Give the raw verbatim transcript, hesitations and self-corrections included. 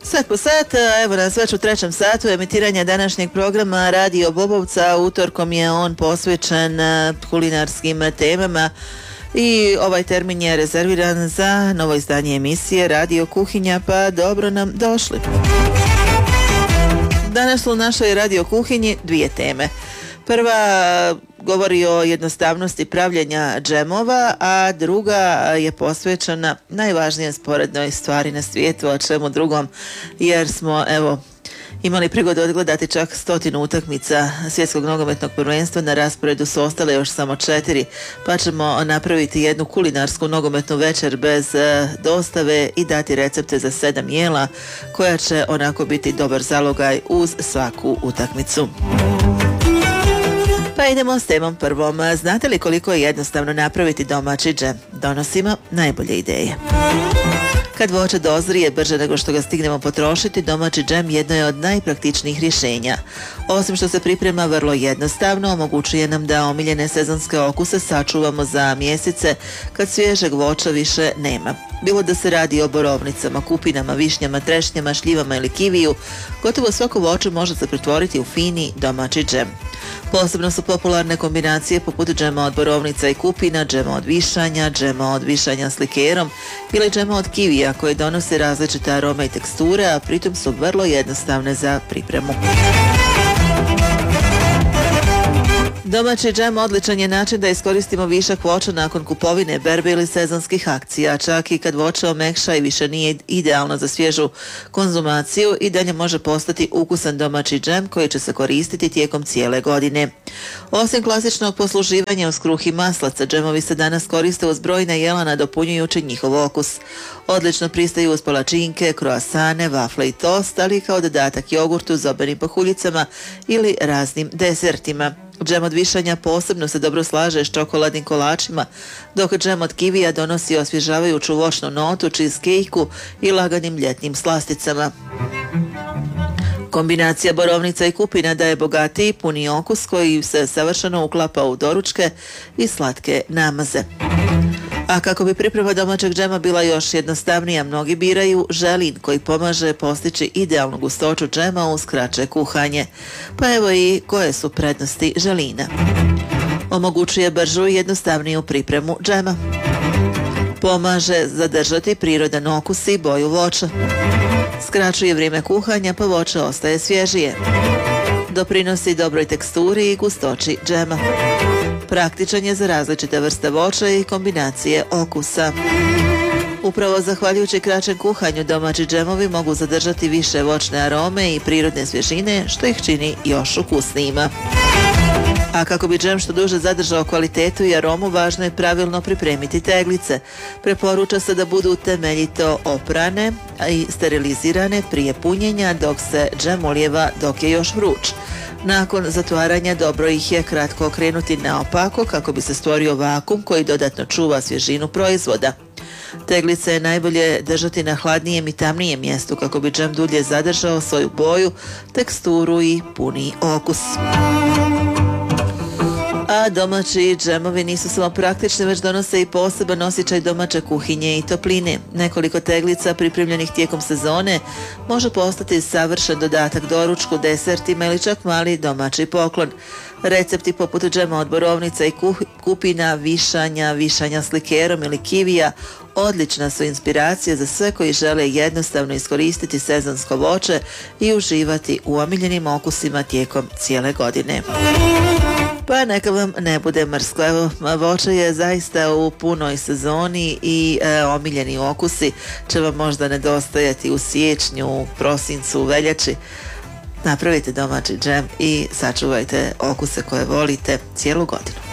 Sat po sat, evo nas već u trećem satu emitiranja današnjeg programa Radio Bobovca. Utorkom je on posvećen kulinarskim temama i ovaj termin je rezerviran za novo izdanje emisije Radio Kuhinja, pa dobro nam došli. Danas su u našoj Radio Kuhinji dvije teme. Prva govori o jednostavnosti pravljenja džemova, a druga je posvećena najvažnijoj sporednoj stvari na svijetu, o čemu drugom, jer smo evo imali prigodu odgledati čak stotinu utakmica svjetskog nogometnog prvenstva. Na rasporedu su ostale još samo četiri, pa ćemo napraviti jednu kulinarsku nogometnu večer bez e, dostave i dati recepte za sedam jela koja će onako biti dobar zalogaj uz svaku utakmicu. Pa idemo s temom prvom. Znate li koliko je jednostavno napraviti domaći džem? Donosimo najbolje ideje. Kad voće dozrije brže nego što ga stignemo potrošiti, domaći džem jedno je od najpraktičnijih rješenja. Osim što se priprema vrlo jednostavno, omogućuje nam da omiljene sezonske okuse sačuvamo za mjesece kad svježeg voća više nema. Bilo da se radi o borovnicama, kupinama, višnjama, trešnjama, šljivama ili kiviju, gotovo svako voće može se pretvoriti u fini domaći džem. Posebno su popularne kombinacije poput džema od borovnica i kupina, džema od višanja, džema od višanja s likerom ili džema od kivija koje donose različite arome i teksture, a pritom su vrlo jednostavne za pripremu. Domaći džem odličan je način da iskoristimo višak voća nakon kupovine, berbe ili sezonskih akcija. Čak i kad voće omekša i više nije idealno za svježu konzumaciju, i dalje može postati ukusan domaći džem koji će se koristiti tijekom cijele godine. Osim klasičnog posluživanja uz kruh i maslaca, džemovi se danas koriste uz brojne jela nadopunjujući njihov okus. Odlično pristaju uz palačinke, kroasane, vafle i tost, ali kao dodatak jogurtu, zobenim pahuljicama ili raznim desertima. Džem od višanja posebno se dobro slaže s čokoladnim kolačima, dok džem od kivija donosi osvježavajuću voćnu notu, cheesecake-u i laganim ljetnim slasticama. Kombinacija borovnica i kupina daje bogatiji, puni okus koji se savršeno uklapa u doručke i slatke namaze. A kako bi priprema domaćeg džema bila još jednostavnija, mnogi biraju želin koji pomaže postići idealnu gustoću džema uz kraće kuhanje. Pa evo i koje su prednosti želina. Omogućuje bržu i jednostavniju pripremu džema. Pomaže zadržati prirodan okus i boju voća. Skraćuje vrijeme kuhanja pa voće ostaje svježije. Doprinosi dobroj teksturi i gustoći džema. Praktičan je za različite vrste voća i kombinacije okusa. Upravo zahvaljujući kraćem kuhanju domaći džemovi mogu zadržati više voćne arome i prirodne svježine, što ih čini još ukusnijima. A kako bi džem što duže zadržao kvalitetu i aromu, važno je pravilno pripremiti teglice. Preporuča se da budu temeljito oprane i sterilizirane prije punjenja, dok se džem ulijeva dok je još vruć. Nakon zatvaranja dobro ih je kratko okrenuti naopako kako bi se stvorio vakum koji dodatno čuva svježinu proizvoda. Teglice je najbolje držati na hladnijem i tamnijem mjestu kako bi džem dulje zadržao svoju boju, teksturu i puni okus. A domaći džemovi nisu samo praktični, već donose i poseban osjećaj domaće kuhinje i topline. Nekoliko teglica pripremljenih tijekom sezone može postati savršen dodatak doručku, desertima ili čak mali domaći poklon. Recepti poput džema od borovnica i kupina, višanja, višanja s likerom ili kivija odlična su inspiracije za sve koji žele jednostavno iskoristiti sezonsko voće i uživati u omiljenim okusima tijekom cijele godine. Pa neka vam ne bude mrsko. Evo, voće je zaista u punoj sezoni i e, omiljeni okusi će vam možda nedostajati u siječnju, prosincu, veljači. Napravite domaći džem i sačuvajte okuse koje volite cijelu godinu.